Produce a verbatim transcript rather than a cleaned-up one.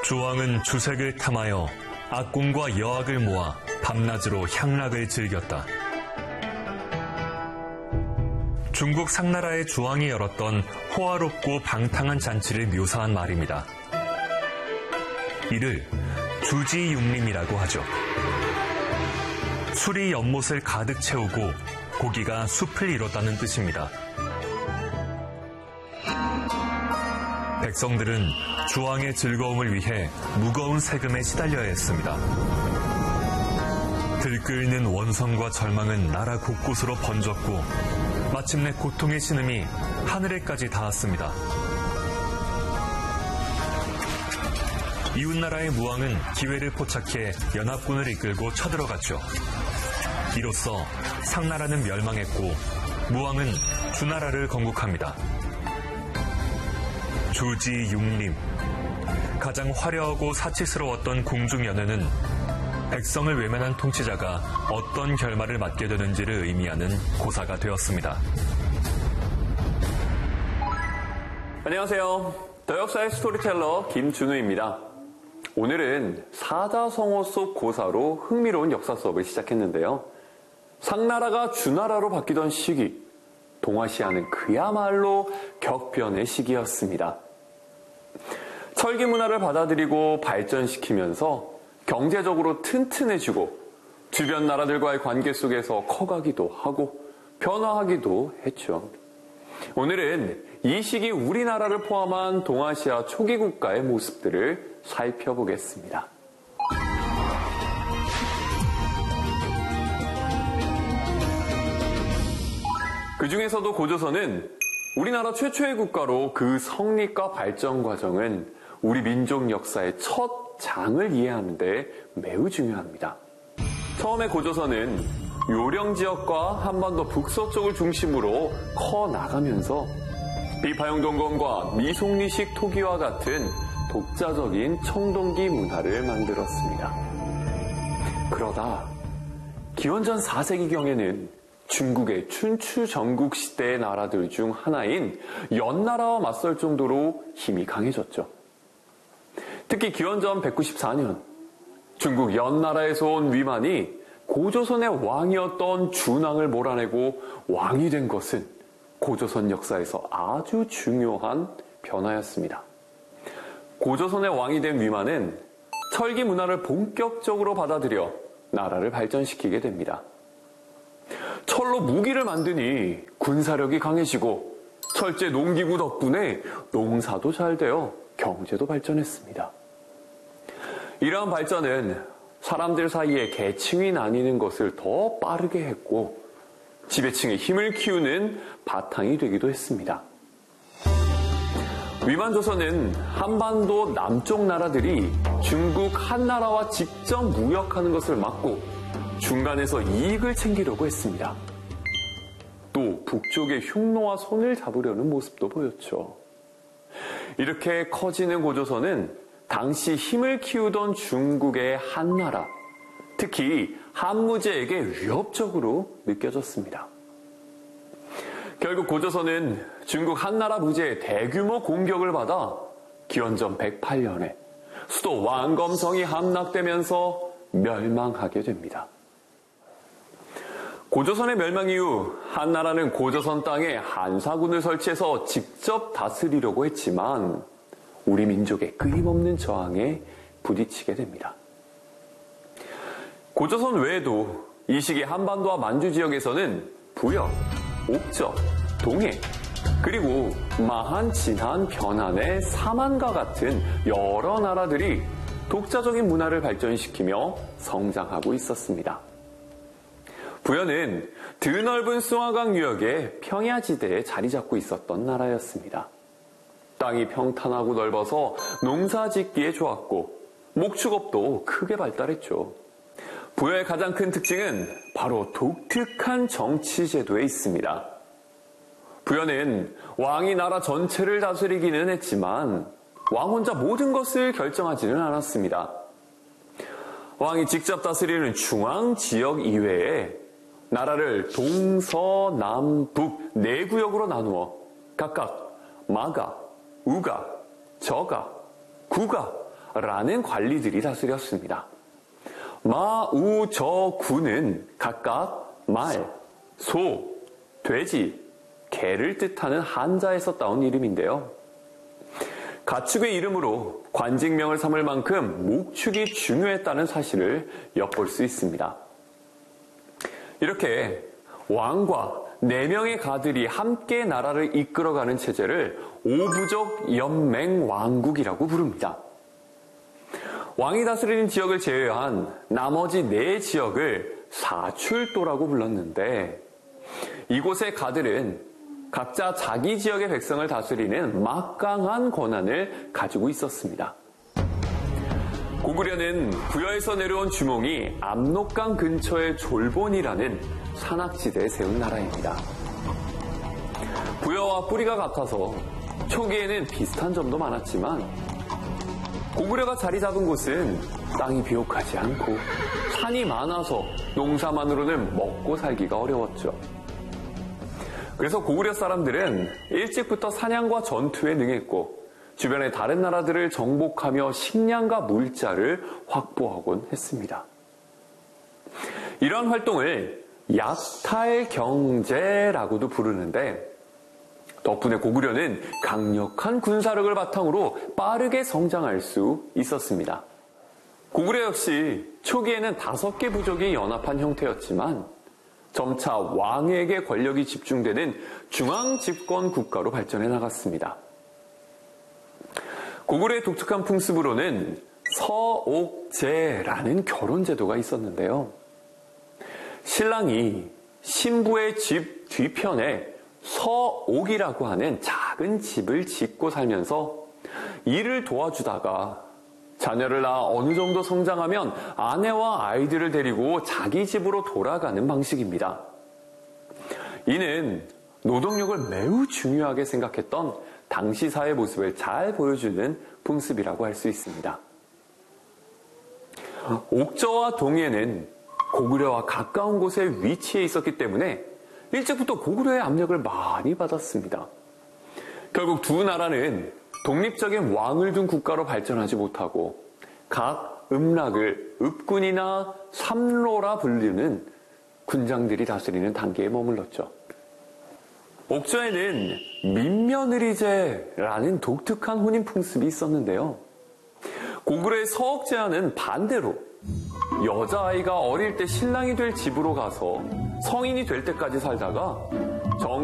주왕은 주색을 탐하여 악궁과 여악을 모아 밤낮으로 향락을 즐겼다. 중국 상나라의 주왕이 열었던 호화롭고 방탕한 잔치를 묘사한 말입니다. 이를 주지육림이라고 하죠. 술이 연못을 가득 채우고 고기가 숲을 이뤘다는 뜻입니다. 백성들은 주왕의 즐거움을 위해 무거운 세금에 시달려야 했습니다. 들끓는 원성과 절망은 나라 곳곳으로 번졌고 마침내 고통의 신음이 하늘에까지 닿았습니다. 이웃나라의 무왕은 기회를 포착해 연합군을 이끌고 쳐들어갔죠. 이로써 상나라는 멸망했고 무왕은 주나라를 건국합니다. 주지육림, 가장 화려하고 사치스러웠던 궁중연회는 백성을 외면한 통치자가 어떤 결말을 맞게 되는지를 의미하는 고사가 되었습니다. 안녕하세요. 더 역사의 스토리텔러 김준우입니다. 오늘은 사자성어 속 고사로 흥미로운 역사 수업을 시작했는데요. 상나라가 주나라로 바뀌던 시기, 동아시아는 그야말로 격변의 시기였습니다. 철기 문화를 받아들이고 발전시키면서 경제적으로 튼튼해지고 주변 나라들과의 관계 속에서 커가기도 하고 변화하기도 했죠. 오늘은 이 시기 우리나라를 포함한 동아시아 초기 국가의 모습들을 살펴보겠습니다. 그 중에서도 고조선은 우리나라 최초의 국가로 그 성립과 발전 과정은 우리 민족 역사의 첫 장을 이해하는 데 매우 중요합니다. 처음에 고조선은 요령 지역과 한반도 북서쪽을 중심으로 커 나가면서 비파용동검과 미송리식 토기와 같은 독자적인 청동기 문화를 만들었습니다. 그러다 기원전 사 세기경에는 중국의 춘추 전국 시대의 나라들 중 하나인 연나라와 맞설 정도로 힘이 강해졌죠. 특히 기원전 백구십사 년 중국 연나라에서 온 위만이 고조선의 왕이었던 준왕을 몰아내고 왕이 된 것은 고조선 역사에서 아주 중요한 변화였습니다. 고조선의 왕이 된 위만은 철기 문화를 본격적으로 받아들여 나라를 발전시키게 됩니다. 철로 무기를 만드니 군사력이 강해지고 철제 농기구 덕분에 농사도 잘 되어 경제도 발전했습니다. 이러한 발전은 사람들 사이에 계층이 나뉘는 것을 더 빠르게 했고 지배층의 힘을 키우는 바탕이 되기도 했습니다. 위만조선은 한반도 남쪽 나라들이 중국 한나라와 직접 무역하는 것을 막고 중간에서 이익을 챙기려고 했습니다. 또 북쪽의 흉노와 손을 잡으려는 모습도 보였죠. 이렇게 커지는 고조선은 당시 힘을 키우던 중국의 한나라, 특히 한무제에게 위협적으로 느껴졌습니다. 결국 고조선은 중국 한나라 무제의 대규모 공격을 받아 기원전 백팔 년에 수도 왕검성이 함락되면서 멸망하게 됩니다. 고조선의 멸망 이후 한나라는 고조선 땅에 한사군을 설치해서 직접 다스리려고 했지만 우리 민족의 끊임없는 저항에 부딪히게 됩니다. 고조선 외에도 이 시기 한반도와 만주 지역에서는 부역, 옥적, 동해, 그리고 마한, 진한, 변한의 사만과 같은 여러 나라들이 독자적인 문화를 발전시키며 성장하고 있었습니다. 부여는 드넓은 숭화강 유역의 평야지대에 자리 잡고 있었던 나라였습니다. 땅이 평탄하고 넓어서 농사 짓기에 좋았고 목축업도 크게 발달했죠. 부여의 가장 큰 특징은 바로 독특한 정치 제도에 있습니다. 부여는 왕이 나라 전체를 다스리기는 했지만 왕 혼자 모든 것을 결정하지는 않았습니다. 왕이 직접 다스리는 중앙 지역 이외에 나라를 동서남북 네 구역으로 나누어 각각 마가, 우가, 저가, 구가, 마라는 관리들이 다스렸습니다. 마, 우, 저, 구는 각각 말, 소, 돼지, 개를 뜻하는 한자에서 따온 이름인데요. 가축의 이름으로 관직명을 삼을 만큼 목축이 중요했다는 사실을 엿볼 수 있습니다. 이렇게 왕과 네 명의 가들이 함께 나라를 이끌어가는 체제를 오부족 연맹왕국이라고 부릅니다. 왕이 다스리는 지역을 제외한 나머지 네 지역을 사출도라고 불렀는데, 이곳의 가들은 각자 자기 지역의 백성을 다스리는 막강한 권한을 가지고 있었습니다. 고구려는 부여에서 내려온 주몽이 압록강 근처의 졸본이라는 산악지대에 세운 나라입니다. 부여와 뿌리가 같아서 초기에는 비슷한 점도 많았지만, 고구려가 자리 잡은 곳은 땅이 비옥하지 않고 산이 많아서 농사만으로는 먹고 살기가 어려웠죠. 그래서 고구려 사람들은 일찍부터 사냥과 전투에 능했고, 주변의 다른 나라들을 정복하며 식량과 물자를 확보하곤 했습니다. 이러한 활동을 약탈경제라고도 부르는데, 덕분에 고구려는 강력한 군사력을 바탕으로 빠르게 성장할 수 있었습니다. 고구려 역시 초기에는 다섯 개 부족이 연합한 형태였지만 점차 왕에게 권력이 집중되는 중앙 집권 국가로 발전해 나갔습니다. 고구려의 독특한 풍습으로는 서옥제라는 결혼 제도가 있었는데요. 신랑이 신부의 집 뒤편에 서옥이라고 하는 작은 집을 짓고 살면서 이를 도와주다가 자녀를 낳아 어느 정도 성장하면 아내와 아이들을 데리고 자기 집으로 돌아가는 방식입니다. 이는 노동력을 매우 중요하게 생각했던 당시 사회 모습을 잘 보여주는 풍습이라고 할 수 있습니다. 옥저와 동해는 고구려와 가까운 곳에 위치해 있었기 때문에 일찍부터 고구려의 압력을 많이 받았습니다. 결국 두 나라는 독립적인 왕을 둔 국가로 발전하지 못하고 각 음락을 읍군이나 삼로라 불리는 군장들이 다스리는 단계에 머물렀죠. 옥저에는 민며느리제라는 독특한 혼인 풍습이 있었는데요. 고구려의 서옥제와는 반대로 여자아이가 어릴 때 신랑이 될 집으로 가서 성인이 될 때까지 살다가 정